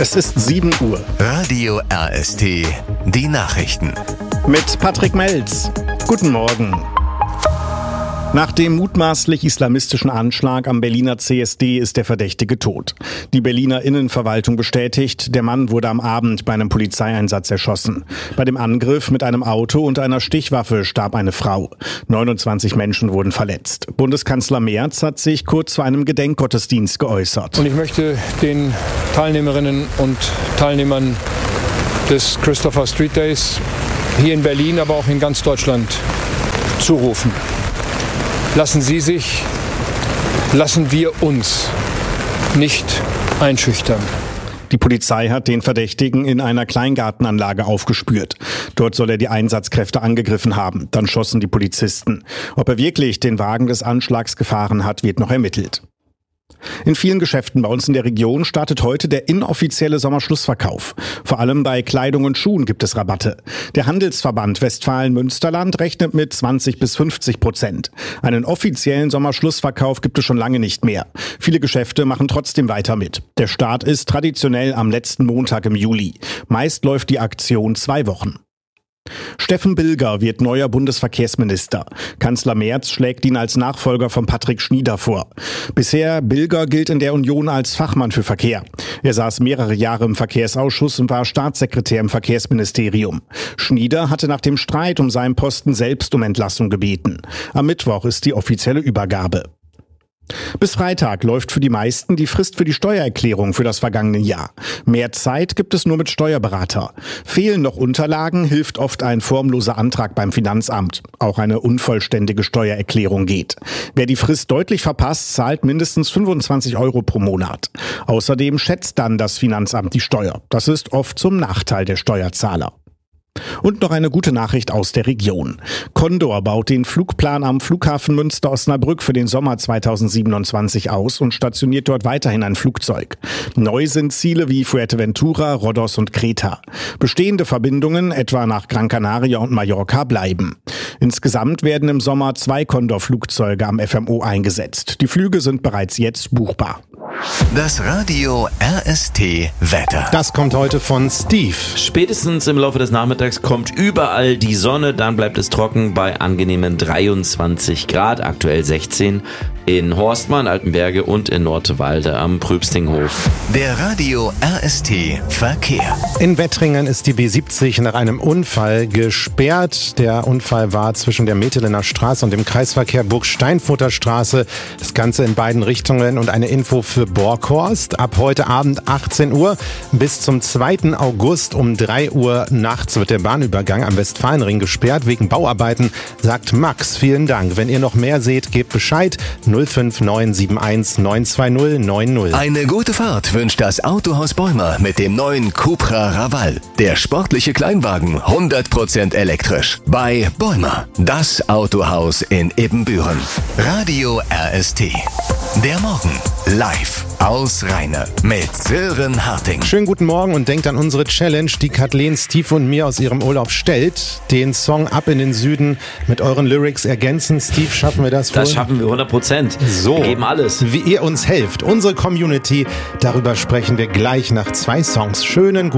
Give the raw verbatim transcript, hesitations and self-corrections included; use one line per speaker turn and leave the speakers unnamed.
Es ist sieben Uhr.
Radio R S T, die Nachrichten.
Mit Patrick Melz. Guten Morgen. Nach dem mutmaßlich islamistischen Anschlag am Berliner C S D ist der Verdächtige tot. Die Berliner Innenverwaltung bestätigt, der Mann wurde am Abend bei einem Polizeieinsatz erschossen. Bei dem Angriff mit einem Auto und einer Stichwaffe starb eine Frau. neunundzwanzig Menschen wurden verletzt. Bundeskanzler Merz hat sich kurz vor einem Gedenkgottesdienst geäußert.
Und ich möchte den Teilnehmerinnen und Teilnehmern des Christopher Street Days hier in Berlin, aber auch in ganz Deutschland zurufen. Lassen Sie sich, lassen wir uns nicht einschüchtern.
Die Polizei hat den Verdächtigen in einer Kleingartenanlage aufgespürt. Dort soll er die Einsatzkräfte angegriffen haben. Dann schossen die Polizisten. Ob er wirklich den Wagen des Anschlags gefahren hat, wird noch ermittelt. In vielen Geschäften bei uns in der Region startet heute der inoffizielle Sommerschlussverkauf. Vor allem bei Kleidung und Schuhen gibt es Rabatte. Der Handelsverband Westfalen-Münsterland rechnet mit zwanzig bis fünfzig Prozent. Einen offiziellen Sommerschlussverkauf gibt es schon lange nicht mehr. Viele Geschäfte machen trotzdem weiter mit. Der Start ist traditionell am letzten Montag im Juli. Meist läuft die Aktion zwei Wochen. Steffen Bilger wird neuer Bundesverkehrsminister. Kanzler Merz schlägt ihn als Nachfolger von Patrick Schnieder vor. Bisher Bilger gilt in der Union als Fachmann für Verkehr. Er saß mehrere Jahre im Verkehrsausschuss und war Staatssekretär im Verkehrsministerium. Schnieder hatte nach dem Streit um seinen Posten selbst um Entlassung gebeten. Am Mittwoch ist die offizielle Übergabe. Bis Freitag läuft für die meisten die Frist für die Steuererklärung für das vergangene Jahr. Mehr Zeit gibt es nur mit Steuerberater. Fehlen noch Unterlagen, hilft oft ein formloser Antrag beim Finanzamt. Auch eine unvollständige Steuererklärung geht. Wer die Frist deutlich verpasst, zahlt mindestens fünfundzwanzig Euro pro Monat. Außerdem schätzt dann das Finanzamt die Steuer. Das ist oft zum Nachteil der Steuerzahler. Und noch eine gute Nachricht aus der Region. Condor baut den Flugplan am Flughafen Münster-Osnabrück für den Sommer zweitausendsiebenundzwanzig aus und stationiert dort weiterhin ein Flugzeug. Neu sind Ziele wie Fuerteventura, Rhodos und Kreta. Bestehende Verbindungen, etwa nach Gran Canaria und Mallorca, bleiben. Insgesamt werden im Sommer zwei Condor-Flugzeuge am F M O eingesetzt. Die Flüge sind bereits jetzt buchbar.
Das Radio R S T Wetter.
Das kommt heute von Steve.
Spätestens im Laufe des Nachmittags kommt überall die Sonne, dann bleibt es trocken bei angenehmen dreiundzwanzig Grad, aktuell sechzehn in Horstmann, Altenberge und in Nordwalde am Prübstinghof.
Der Radio R S T Verkehr.
In Wettringen ist die B siebzig nach einem Unfall gesperrt. Der Unfall war zwischen der Metelener Straße und dem Kreisverkehr Burg-Steinfurter Straße. Das Ganze in beiden Richtungen und eine Info für Borkhorst. Ab heute Abend achtzehn Uhr bis zum zweiten August um drei Uhr nachts wird der Bahnübergang am Westfalenring gesperrt wegen Bauarbeiten, sagt Max. Vielen Dank. Wenn ihr noch mehr seht, gebt Bescheid. null fünf neun sieben eins neun zwei null neun null.
Eine gute Fahrt wünscht das Autohaus Bäumer mit dem neuen Cupra Raval. Der sportliche Kleinwagen, hundert Prozent elektrisch. Bei Bäumer, das Autohaus in Ibbenbüren. Radio R S T. Der Morgen live aus Rheine mit Sören Harting.
Schönen guten Morgen und denkt an unsere Challenge, die Kathleen, Steve und mir aus ihrem Urlaub stellt. Den Song Ab in den Süden mit euren Lyrics ergänzen. Steve, schaffen wir das wohl?
Das schaffen wir hundert Prozent.
So,
wir geben alles.
Wie ihr uns helft, unsere Community, darüber sprechen wir gleich nach zwei Songs. Schönen